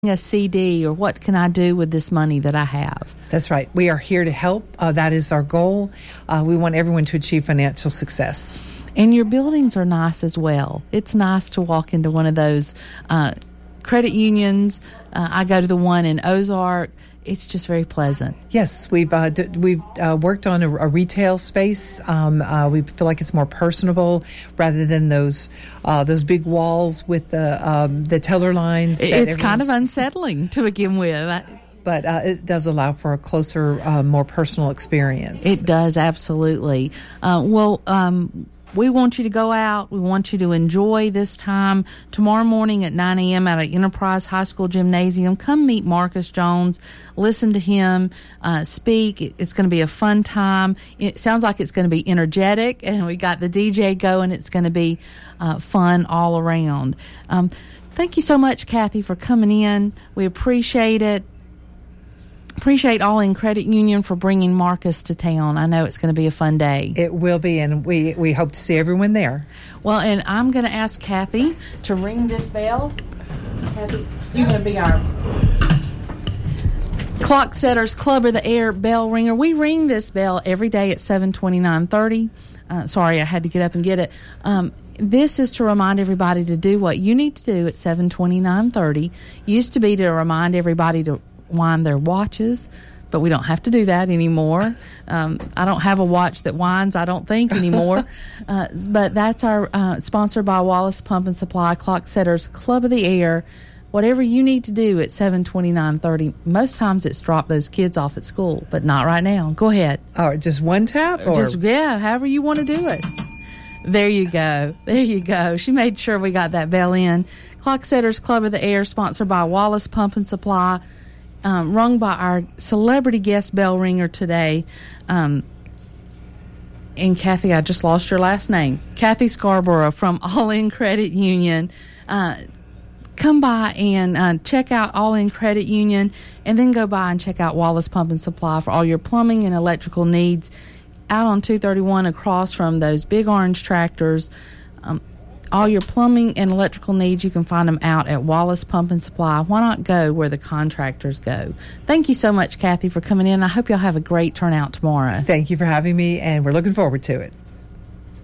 a CD, or what can I do with this money that I have? That's right. We are here to help. That is our goal. We want everyone to achieve financial success. And your buildings are nice as well. It's nice to walk into one of those credit unions. I go to the one in Ozark. It's just very pleasant. Yes, we've worked on a retail space. We feel like it's more personable rather than those big walls with the teller lines. It's kind of unsettling to begin with. But it does allow for a closer, more personal experience. It does, absolutely. We want you to go out. We want you to enjoy this time tomorrow morning at 9 a.m. at Enterprise High School Gymnasium. Come meet Marcus Jones. Listen to him speak. It's going to be a fun time. It sounds like it's going to be energetic, and we got the DJ going. It's going to be fun all around. Thank you so much, Kathy, for coming in. We appreciate it. Appreciate All In Credit Union for bringing Marcus to town. I know it's going to be a fun day. It will be, and we hope to see everyone there. Well, and I'm going to ask Kathy to ring this bell. Kathy, you're going to be our Clock Setters Club of the Air bell ringer. We ring this bell every day at 7:29:30. Sorry, I had to get up and get it. This is to remind everybody to do what you need to do at 7:29:30. Used to be to remind everybody to wind their watches, but we don't have to do that anymore. I don't have a watch that winds, I don't think, anymore. But that's our sponsored by Wallace Pump and Supply, Clock Setters Club of the Air. Whatever you need to do at 7:29:30. Most times it's drop those kids off at school, but not right now. Go ahead. Or just one tap? However you want to do it. There you go. There you go. She made sure we got that bell in. Clock Setters Club of the Air, sponsored by Wallace Pump and Supply. Rung by our celebrity guest bell ringer today. And Kathy, I just lost your last name. Kathy Scarborough from All In Credit Union. Come by and check out All In Credit Union, and then go by and check out Wallace Pump and Supply for all your plumbing and electrical needs. Out on 231 across from those big orange tractors. All your plumbing and electrical needs, you can find them out at Wallace Pump and Supply. Why not go where the contractors go? Thank you so much, Kathy, for coming in. I hope y'all have a great turnout tomorrow. Thank you for having me, and we're looking forward to it.